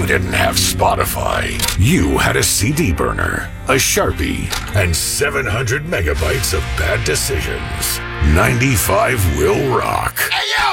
didn't have Spotify. You had a CD burner, a Sharpie, and 700 megabytes of bad decisions. 95 will rock.